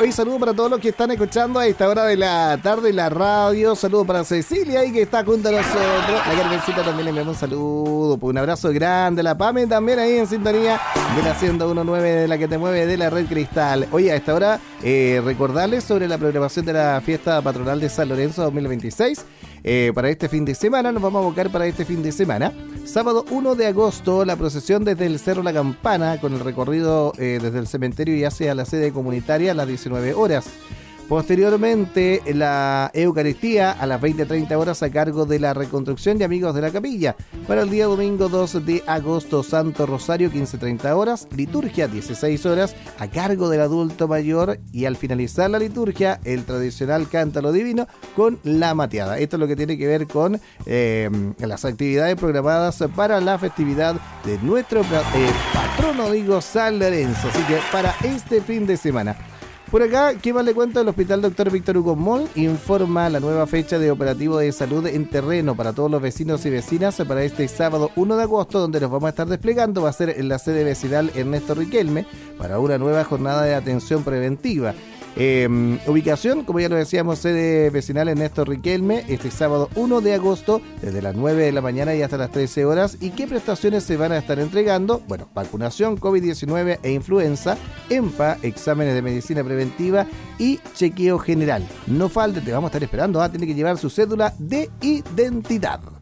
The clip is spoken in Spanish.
hoy saludo para todos los que están escuchando a esta hora de la tarde la radio. Saludo para Cecilia ahí que está junto a nosotros. La Carmencita también le enviamos un saludo. Un abrazo grande. La Pame también ahí en sintonía de la 101.9 de la que te mueve de la Red Cristal. Oye, a esta hora recordarles sobre la programación de la fiesta patronal de San Lorenzo 2026. Para este fin de semana, nos vamos a abocar para este fin de semana. Sábado 1 de agosto, la procesión desde el Cerro La Campana, con el recorrido desde el cementerio y hacia la sede comunitaria a las 19 horas. Posteriormente, la Eucaristía a las 20:30 horas a cargo de la Reconstrucción y Amigos de la Capilla. Para el día domingo 2 de agosto, Santo Rosario, 15:30 horas. Liturgia, 16 horas, a cargo del adulto mayor. Y al finalizar la liturgia, el tradicional cántaro divino con la mateada. Esto es lo que tiene que ver con las actividades programadas para la festividad de nuestro patrono, San Lorenzo. Así que para este fin de semana. Por acá, ¿qué más le cuento? El Hospital Dr. Víctor Hugo Moll informa la nueva fecha de operativo de salud en terreno para todos los vecinos y vecinas para este sábado 1 de agosto, donde nos vamos a estar desplegando. Va a ser en la sede vecinal Ernesto Riquelme para una nueva jornada de atención preventiva. Ubicación, como ya lo decíamos, sede vecinal Ernesto Riquelme, este sábado 1 de agosto, desde las 9 de la mañana y hasta las 13 horas. ¿Y qué prestaciones se van a estar entregando? Bueno, vacunación, COVID-19 e influenza, EMPA, exámenes de medicina preventiva y chequeo general. No falte, te vamos a estar esperando. Tiene que llevar su cédula de identidad.